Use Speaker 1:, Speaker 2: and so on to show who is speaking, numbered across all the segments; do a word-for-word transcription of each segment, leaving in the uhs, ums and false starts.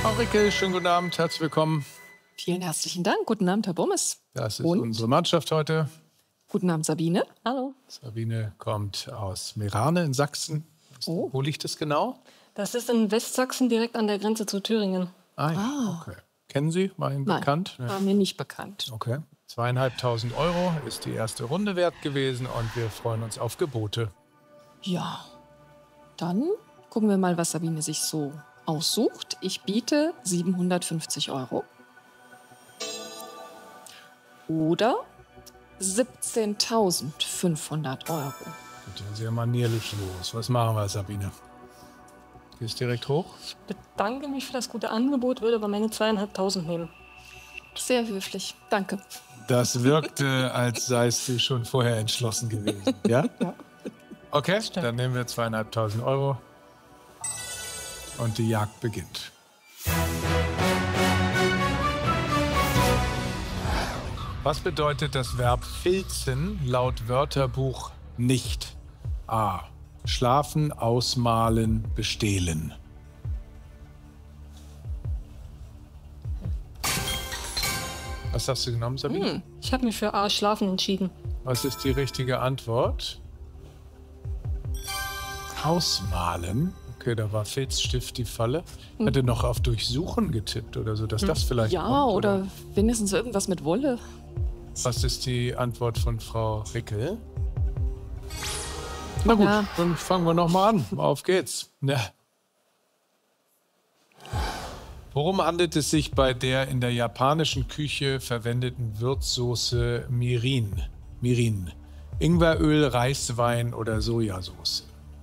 Speaker 1: Frau Rickel, schönen guten Abend, herzlich willkommen.
Speaker 2: Vielen herzlichen Dank. Guten Abend, Herr Bommes.
Speaker 1: Das ist
Speaker 2: Und?
Speaker 1: unsere Mannschaft heute.
Speaker 2: Guten Abend, Sabine.
Speaker 3: Hallo.
Speaker 1: Sabine kommt aus Meerane in Sachsen.
Speaker 2: Oh.
Speaker 1: Wo liegt es genau?
Speaker 3: Das ist in Westsachsen direkt an der Grenze zu Thüringen.
Speaker 1: Ah, ja.
Speaker 2: Ah.
Speaker 1: Okay. Kennen Sie? War Ihnen
Speaker 2: Nein,
Speaker 1: bekannt?
Speaker 2: war mir nicht bekannt.
Speaker 1: Okay. Zweieinhalbtausend Euro ist die erste Runde wert gewesen und wir freuen uns auf Gebote.
Speaker 2: Ja, dann gucken wir mal, was Sabine sich so aussucht. Ich biete siebenhundertfünfzig Euro. Oder siebzehntausendfünfhundert Euro.
Speaker 1: Gut, sehr manierlich los. Was machen wir, Sabine? Gehst direkt hoch?
Speaker 3: Ich bedanke mich für das gute Angebot, würde aber meine zweieinhalbtausend nehmen.
Speaker 2: Sehr höflich. Danke.
Speaker 1: Das wirkte, als seist du schon vorher entschlossen gewesen. Ja?
Speaker 3: Ja.
Speaker 1: Okay,
Speaker 3: Stimmt.
Speaker 1: dann nehmen wir zweieinhalbtausend Euro. Und die Jagd beginnt. Was bedeutet das Verb filzen laut Wörterbuch nicht? A. Schlafen, ausmalen, bestehlen. Was hast du genommen, Sabine?
Speaker 2: Hm.
Speaker 3: Ich habe mich für A, Schlafen entschieden.
Speaker 1: Was ist die richtige Antwort? Ausmalen. Okay, da war Filzstift die Falle. Ich hätte noch auf Durchsuchen getippt oder so, dass das vielleicht
Speaker 2: Ja,
Speaker 1: kommt,
Speaker 2: oder wenigstens irgendwas mit Wolle.
Speaker 1: Was ist die Antwort von Frau Rickel? Na gut,
Speaker 2: Ja.
Speaker 1: dann fangen wir noch mal an. Auf geht's. Ja. Worum handelt es sich bei der in der japanischen Küche verwendeten Würzsoße Mirin? Mirin. Ingweröl, Reiswein oder Sojasauce?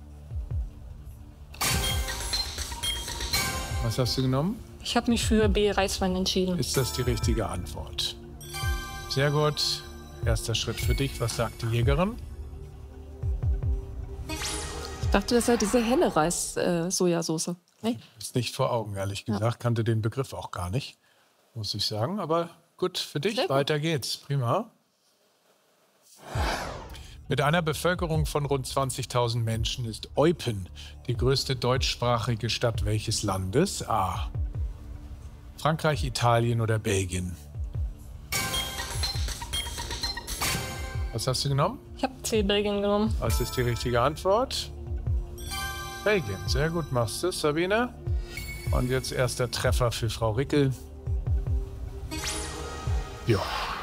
Speaker 1: Was hast du genommen?
Speaker 3: Ich habe mich für B, Reiswein entschieden.
Speaker 1: Ist das die richtige Antwort? Sehr gut. Erster Schritt für dich. Was sagt die Jägerin?
Speaker 2: Ich dachte, das sei diese helle Reis-Sojasauce. Nee?
Speaker 1: Ist nicht vor Augen, ehrlich gesagt. Kannte den Begriff auch gar nicht, muss ich sagen. Aber gut, für dich.
Speaker 2: Sehr gut.
Speaker 1: Weiter geht's. Prima. Mit einer Bevölkerung von rund zwanzigtausend Menschen ist Eupen die größte deutschsprachige Stadt welches Landes? A. Frankreich, Italien oder Belgien? Was hast du genommen?
Speaker 3: Ich habe C, Belgien genommen.
Speaker 1: Was ist die richtige Antwort? Belgien. Sehr gut machst du es, Sabine. Und jetzt erster Treffer für Frau Rickel. Ja.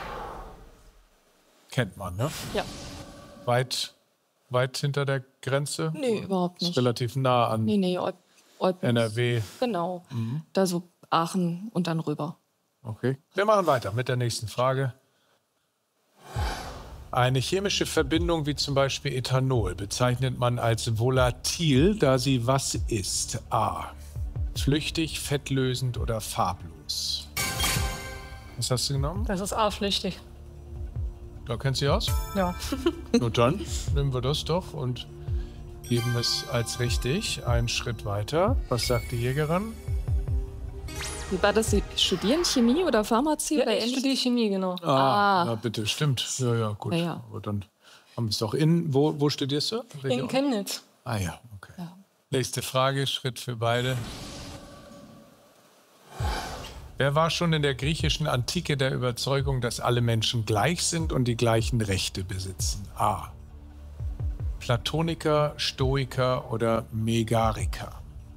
Speaker 1: Kennt man, ne?
Speaker 2: Ja.
Speaker 1: Weit, weit hinter der Grenze?
Speaker 2: Nee, überhaupt
Speaker 1: Ist
Speaker 2: nicht.
Speaker 1: relativ nah an
Speaker 2: Nee, nee, Eu Eupen.
Speaker 1: N R W.
Speaker 2: Genau. Da so Aachen und dann rüber.
Speaker 1: Okay. Wir machen weiter mit der nächsten Frage. Eine chemische Verbindung wie zum Beispiel Ethanol bezeichnet man als volatil, da sie was ist? A. Flüchtig, fettlösend oder farblos? Was hast du genommen?
Speaker 3: Das ist A, flüchtig.
Speaker 1: Da kennst du dich aus?
Speaker 3: Ja.
Speaker 1: Nur dann nehmen wir das doch und geben es als richtig. Einen Schritt weiter. Was sagt die Jägerin?
Speaker 2: Wie war das? Sie studieren Chemie oder Pharmazie
Speaker 3: ja
Speaker 2: oder
Speaker 3: ich
Speaker 2: ähnlich?
Speaker 3: studiere Chemie, genau.
Speaker 1: Ah,
Speaker 2: Ah.
Speaker 1: na bitte, stimmt. Ja, ja, gut.
Speaker 2: Ja, ja.
Speaker 1: Aber dann haben wir es doch in. Wo, wo studierst du? Welche
Speaker 3: In
Speaker 1: Uni?
Speaker 3: Chemnitz.
Speaker 1: Ah ja, okay.
Speaker 2: Ja.
Speaker 1: Nächste Frage, Schritt für beide. Wer war schon in der griechischen Antike der Überzeugung, dass alle Menschen gleich sind und die gleichen Rechte besitzen? A. Platoniker, Stoiker oder Megariker?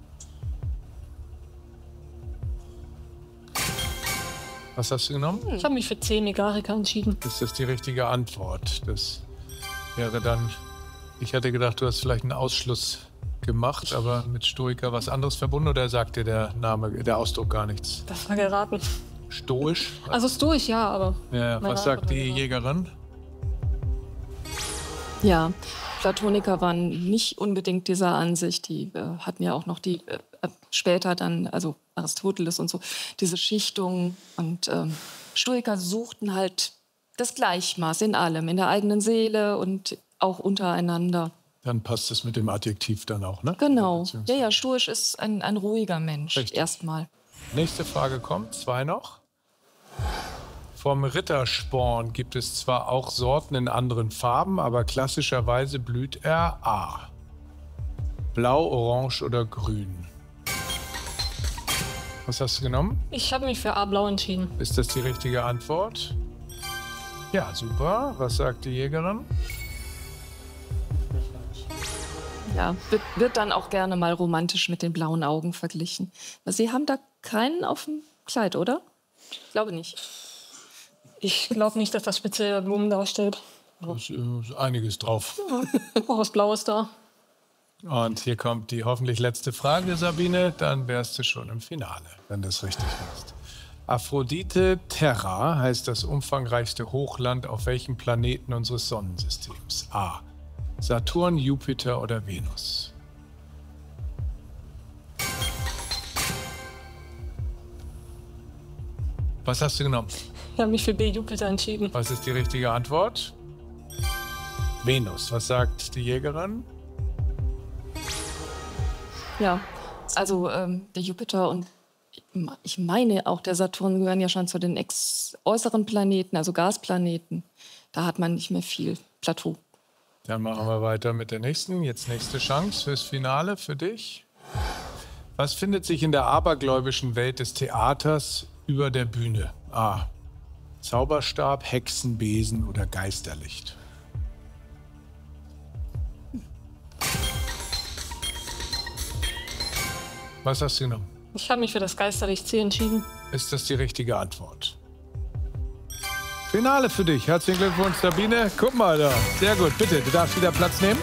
Speaker 1: Was hast du genommen?
Speaker 3: Ich habe mich für C, Megarica entschieden.
Speaker 1: Ist das die richtige Antwort? Das wäre dann. Ich hatte gedacht, du hast vielleicht einen Ausschluss gemacht, aber mit Stoiker was anderes verbunden oder sagt dir der Name, der Ausdruck gar nichts?
Speaker 3: Das war geraten.
Speaker 1: Stoisch?
Speaker 3: Also stoisch, ja, aber...
Speaker 1: Ja,
Speaker 3: Meine
Speaker 1: was sagt
Speaker 3: Antwort war
Speaker 1: die
Speaker 3: geraten.
Speaker 1: Jägerin?
Speaker 2: Ja, Platoniker waren nicht unbedingt dieser Ansicht. Die äh, hatten ja auch noch die äh, später dann, also Aristoteles und so, diese Schichtung. Und ähm, Stoiker suchten halt das Gleichmaß in allem, in der eigenen Seele und auch untereinander.
Speaker 1: Dann passt es mit dem Adjektiv dann auch, ne?
Speaker 2: Genau. Ja,
Speaker 1: Beziehungsweise-
Speaker 2: ja, stoisch ist ein, ein ruhiger Mensch,
Speaker 1: Richtig.
Speaker 2: erstmal.
Speaker 1: Nächste Frage kommt, zwei noch. Vom Rittersporn gibt es zwar auch Sorten in anderen Farben, aber klassischerweise blüht er A. Blau, Orange oder Grün. Was hast du genommen?
Speaker 3: Ich habe mich für A-Blau entschieden.
Speaker 1: Ist das die richtige Antwort? Ja, super. Was sagt die Jägerin?
Speaker 2: Ja, wird, wird dann auch gerne mal romantisch mit den blauen Augen verglichen. Sie haben da keinen auf dem Kleid, oder? Ich glaube nicht.
Speaker 3: Ich glaube nicht, dass das speziell Blumen darstellt.
Speaker 1: Da ist, äh, ist einiges drauf.
Speaker 3: Auch was Blaues da.
Speaker 1: Und hier kommt die hoffentlich letzte Frage, Sabine. Dann wärst du schon im Finale, wenn das richtig ist. Aphrodite Terra heißt das umfangreichste Hochland auf welchem Planeten unseres Sonnensystems? A. Saturn, Jupiter oder Venus? Was hast du genommen?
Speaker 3: Ich habe mich für B, Jupiter entschieden.
Speaker 1: Was ist die richtige Antwort? Venus. Was sagt die Jägerin?
Speaker 2: Ja, also ähm, der Jupiter und ich meine auch der Saturn gehören ja schon zu den ex äußeren Planeten, also Gasplaneten. Da hat man nicht mehr viel Plateau.
Speaker 1: Dann machen wir weiter mit der nächsten. Jetzt nächste Chance fürs Finale für dich. Was findet sich in der abergläubischen Welt des Theaters über der Bühne? A. Zauberstab, Hexenbesen oder Geisterlicht? Was hast du genommen?
Speaker 3: Ich habe mich für das Geisterlicht C entschieden.
Speaker 1: Ist das die richtige Antwort? Finale für dich. Herzlichen Glückwunsch, Sabine. Guck mal da. Sehr gut. Bitte, du darfst wieder Platz nehmen.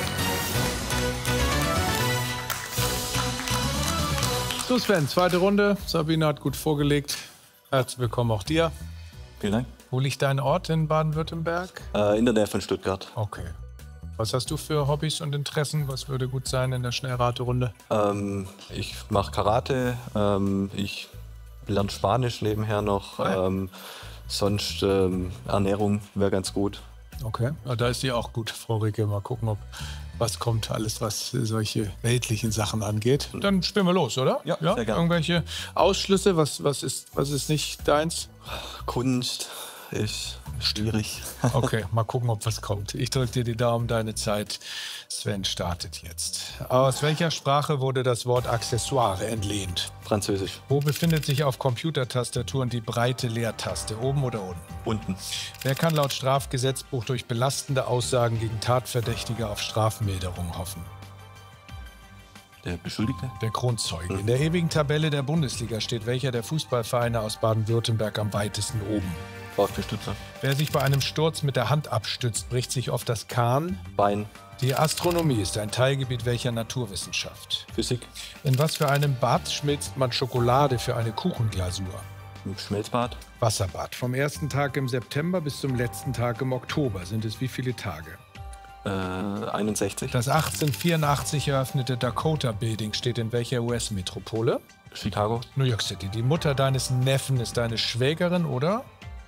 Speaker 1: So, Sven, zweite Runde. Sabine hat gut vorgelegt. Herzlich willkommen auch dir.
Speaker 4: Vielen Dank.
Speaker 1: Wo liegt dein Ort in Baden-Württemberg?
Speaker 4: Äh, in der Nähe von Stuttgart.
Speaker 1: Okay. Was hast du für Hobbys und Interessen? Was würde gut sein in der Schnellraterunde?
Speaker 4: Ähm, ich mache Karate, ähm, ich lerne Spanisch nebenher noch.
Speaker 1: Ah ja.
Speaker 4: ähm, sonst ähm, Ernährung wäre ganz gut.
Speaker 1: Okay, ja, da ist die auch gut, Frau Ricke. Mal gucken, ob was kommt, alles was solche weltlichen Sachen angeht. Dann spielen wir los, oder?
Speaker 4: Ja, sehr gerne.
Speaker 1: Irgendwelche Ausschlüsse? Was, was, ist, was ist nicht deins?
Speaker 4: Kunst ist schwierig.
Speaker 1: Okay, mal gucken, ob was kommt. Ich drücke dir die Daumen, deine Zeit. Sven startet jetzt. Aus welcher Sprache wurde das Wort Accessoire entlehnt?
Speaker 4: Französisch.
Speaker 1: Wo befindet sich auf Computertastaturen die breite Leertaste? Oben oder unten?
Speaker 4: Unten.
Speaker 1: Wer kann laut Strafgesetzbuch durch belastende Aussagen gegen Tatverdächtige auf Strafmilderung hoffen?
Speaker 4: Der Beschuldigte.
Speaker 1: Der Kronzeuge. In der ewigen Tabelle der Bundesliga steht welcher der Fußballvereine aus Baden-Württemberg am weitesten oben?
Speaker 4: VfB Stuttgart.
Speaker 1: Wer sich bei einem Sturz mit der Hand abstützt, bricht sich oft das Kahn.
Speaker 4: Bein.
Speaker 1: Die Astronomie ist ein Teilgebiet welcher Naturwissenschaft?
Speaker 4: Physik.
Speaker 1: In was für einem Bad schmilzt man Schokolade für eine Kuchenglasur?
Speaker 4: Im Schmelzbad.
Speaker 1: Wasserbad. Vom ersten Tag im September bis zum letzten Tag im Oktober sind es wie viele Tage?
Speaker 4: Äh, einundsechzig.
Speaker 1: Das achtzehnhundertvierundachtzig eröffnete Dakota Building steht in welcher U S-Metropole?
Speaker 4: Chicago.
Speaker 1: New York City. Die Mutter deines Neffen ist deine Schwägerin, oder?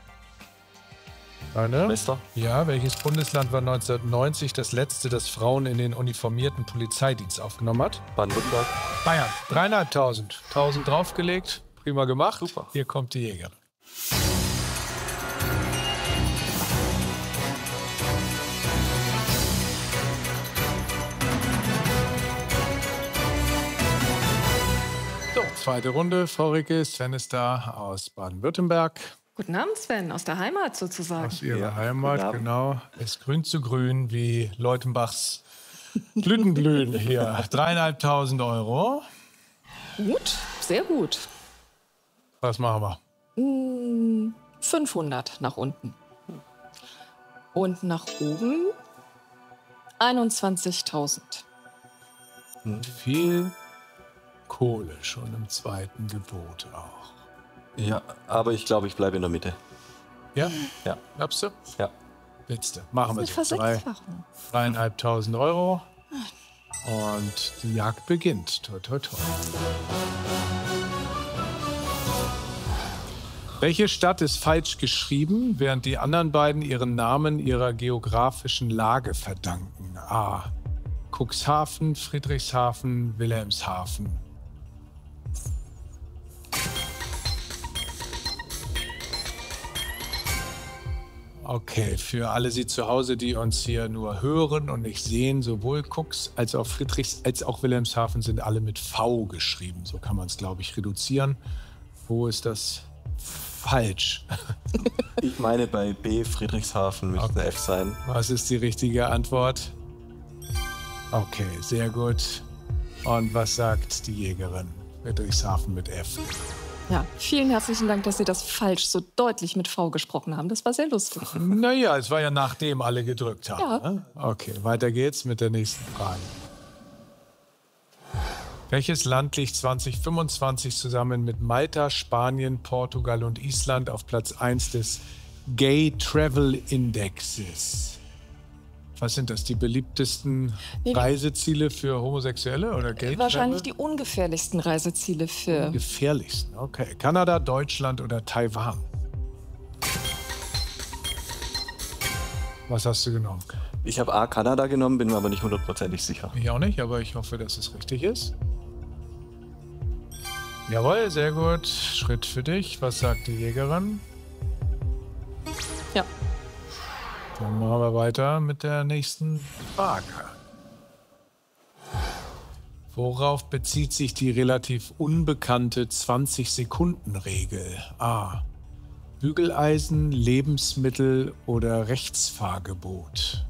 Speaker 1: Deine?
Speaker 4: Schwester.
Speaker 1: Ja, welches Bundesland war neunzehnhundertneunzig das letzte, das Frauen in den uniformierten Polizeidienst aufgenommen hat?
Speaker 4: Baden-Württemberg.
Speaker 1: Bayern. Dreieinhalbtausend. Tausend draufgelegt. Prima gemacht.
Speaker 4: Super.
Speaker 1: Hier kommt die Jägerin. So, zweite Runde. Frau Ricke, Sven ist da aus Baden-Württemberg.
Speaker 2: Guten Abend, Sven, aus der Heimat sozusagen.
Speaker 1: Aus ihrer
Speaker 4: Ja,
Speaker 1: Heimat,
Speaker 4: guten Abend.
Speaker 1: genau. Ist grün zu grün wie Leutenbachs Blütenblühen hier. Dreieinhalbtausend Euro.
Speaker 2: Gut, sehr gut.
Speaker 1: Was machen wir?
Speaker 2: Hm, fünfhundert nach unten. Und nach oben einundzwanzigtausend.
Speaker 1: Viel Kohle schon im zweiten Gebot auch.
Speaker 4: Ja, aber ich glaube, ich bleibe in der Mitte.
Speaker 1: Ja?
Speaker 4: Ja.
Speaker 1: Glaubst du?
Speaker 4: Ja.
Speaker 1: Willst du? Machen wir
Speaker 2: Eine
Speaker 1: so. Drei,
Speaker 2: Versechsfachung.
Speaker 1: dreieinhalbtausend Euro. Und die Jagd beginnt. Toi, toi, toi. Welche Stadt ist falsch geschrieben, während die anderen beiden ihren Namen ihrer geografischen Lage verdanken? A. Cuxhaven, Friedrichshafen, Wilhelmshaven. Okay, für alle Sie zu Hause, die uns hier nur hören und nicht sehen, sowohl Cooks als auch Friedrichs als auch Wilhelmshaven sind alle mit V geschrieben. So kann man es, glaube ich, reduzieren. Wo ist das falsch?
Speaker 4: Ich meine, bei B Friedrichshafen müsste
Speaker 1: Okay.
Speaker 4: F sein.
Speaker 1: Was ist die richtige Antwort? Okay, sehr gut. Und was sagt die Jägerin? Friedrichshafen mit F.
Speaker 2: Ja, vielen herzlichen Dank, dass Sie das falsch so deutlich mit V gesprochen haben. Das war sehr lustig.
Speaker 1: Naja, es war ja nachdem alle gedrückt haben.
Speaker 2: Ja.
Speaker 1: Ne? Okay, weiter geht's mit der nächsten Frage. Welches Land liegt zwanzig fünfundzwanzig zusammen mit Malta, Spanien, Portugal und Island auf Platz eins des Gay Travel Indexes? Was sind das, die beliebtesten
Speaker 2: Nee, die-
Speaker 1: Reiseziele für Homosexuelle oder Gay
Speaker 2: Wahrscheinlich
Speaker 1: Travel?
Speaker 2: die ungefährlichsten Reiseziele für.
Speaker 1: Gefährlichsten, okay. Kanada, Deutschland oder Taiwan? Was hast du genommen?
Speaker 4: Ich habe A Kanada genommen, bin mir aber nicht hundertprozentig sicher.
Speaker 1: Ich auch nicht, aber ich hoffe, dass es richtig ist. Jawohl, sehr gut. Schritt für dich. Was sagt die Jägerin?
Speaker 2: Ja.
Speaker 1: Dann machen wir weiter mit der nächsten Frage. Worauf bezieht sich die relativ unbekannte zwanzig-Sekunden-Regel? A. Bügeleisen, Lebensmittel oder Rechtsfahrgebot?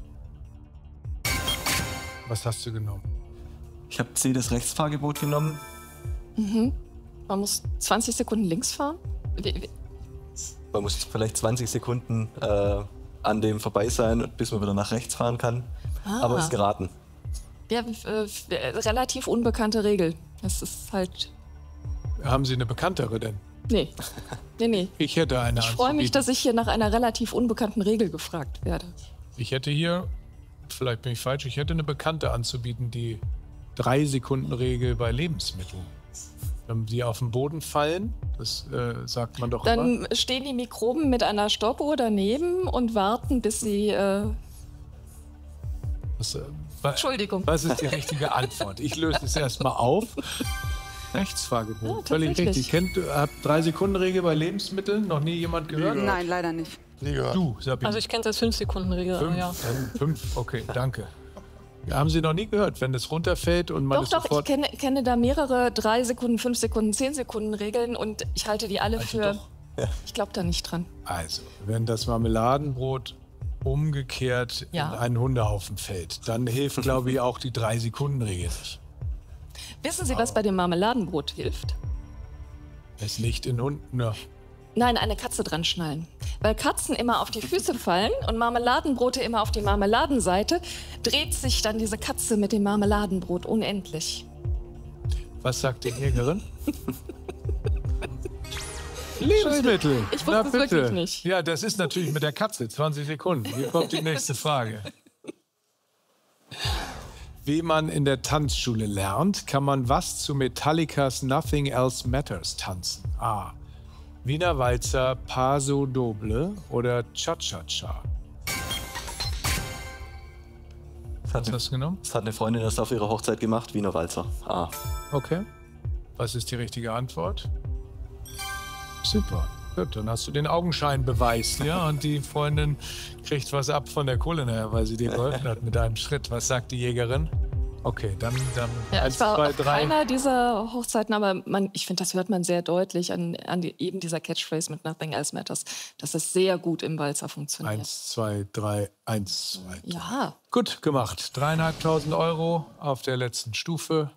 Speaker 1: Was hast du genommen?
Speaker 4: Ich habe C das Rechtsfahrgebot genommen.
Speaker 2: Man muss zwanzig Sekunden links fahren. Wie- wie-
Speaker 4: Man muss vielleicht zwanzig Sekunden äh, an dem vorbei sein, bis man wieder nach rechts fahren kann.
Speaker 2: Ah.
Speaker 4: Aber ist geraten.
Speaker 2: Ja, äh, äh, relativ unbekannte Regel. Das ist halt.
Speaker 1: Haben Sie eine bekanntere denn?
Speaker 2: Nee. Nee, nee.
Speaker 1: Ich hätte eine
Speaker 2: Ich freue mich,
Speaker 1: anzubieten.
Speaker 2: dass ich hier nach einer relativ unbekannten Regel gefragt werde.
Speaker 1: Ich hätte hier, vielleicht bin ich falsch, ich hätte eine Bekannte anzubieten, die drei-Sekunden-Regel bei Lebensmitteln. Wenn die auf den Boden fallen, das äh, sagt man doch immer.
Speaker 2: Dann stehen die Mikroben mit einer Stoppuhr daneben und warten, bis sie. Äh,
Speaker 1: Was, äh, wa-
Speaker 2: Entschuldigung.
Speaker 1: Was ist die richtige Antwort? Ich löse es erstmal auf. Rechtsfahrgebot.
Speaker 2: Ja,
Speaker 1: Völlig
Speaker 2: tatsächlich.
Speaker 1: richtig. Kennt, habt drei-Sekunden-Regel bei Lebensmitteln? Noch nie jemand gehört?
Speaker 5: Nein, leider nicht.
Speaker 1: Du, Sabine.
Speaker 3: Also ich kenne es als fünf Sekunden Regel, aber
Speaker 1: fünf,
Speaker 3: ja.
Speaker 1: dann fünf. Okay, danke. Ja, haben Sie noch nie gehört, wenn es runterfällt und man
Speaker 2: Doch,
Speaker 1: ist
Speaker 2: doch, ich
Speaker 1: sofort...
Speaker 2: kenne, kenne da mehrere drei Sekunden, fünf Sekunden, zehn Sekunden Regeln und ich halte die alle für.
Speaker 1: doch.
Speaker 2: Ich glaube da nicht dran.
Speaker 1: Also, wenn das Marmeladenbrot umgekehrt
Speaker 2: Ja.
Speaker 1: in einen Hundehaufen fällt, dann hilft, glaube ich, auch die drei-Sekunden-Regel nicht.
Speaker 2: Wissen Sie, was bei dem Marmeladenbrot hilft?
Speaker 1: Es nicht in Hunden... Ja.
Speaker 2: Nein, eine Katze dran schnallen. Weil Katzen immer auf die Füße fallen und Marmeladenbrote immer auf die Marmeladenseite, dreht sich dann diese Katze mit dem Marmeladenbrot unendlich.
Speaker 1: Was sagt die Jägerin? Lebensmittel.
Speaker 2: Ich wusste
Speaker 1: Na,
Speaker 2: es
Speaker 1: bitte.
Speaker 2: wirklich nicht.
Speaker 1: Ja, das ist natürlich mit der Katze. zwanzig Sekunden. Hier kommt die nächste Frage. Wie man in der Tanzschule lernt, kann man was zu Metallicas Nothing Else Matters tanzen? A. Wiener Walzer, Paso Doble oder Cha-Cha-Cha?
Speaker 4: Das hat,
Speaker 1: Was
Speaker 4: eine,
Speaker 1: hast du genommen?
Speaker 4: das hat eine Freundin erst auf ihrer Hochzeit gemacht, Wiener Walzer. Ah.
Speaker 1: Okay. Was ist die richtige Antwort? Super. Gut, dann hast du den Augenscheinbeweis hier und die Freundin kriegt was ab von der Kohle nachher, weil sie dir geholfen hat mit einem Schritt. Was sagt die Jägerin? Okay, dann, dann
Speaker 2: Ja,
Speaker 1: eins,
Speaker 2: ich war
Speaker 1: zwei,
Speaker 2: auf
Speaker 1: drei.
Speaker 2: keiner dieser Hochzeiten, aber man, ich finde, das hört man sehr deutlich an, an die, eben dieser Catchphrase mit Nothing Else Matters, dass es sehr gut im Walzer funktioniert.
Speaker 1: Eins, zwei, drei, eins, zwei.
Speaker 2: Ja,
Speaker 1: Gut gemacht. Dreieinhalbtausend Euro auf der letzten Stufe.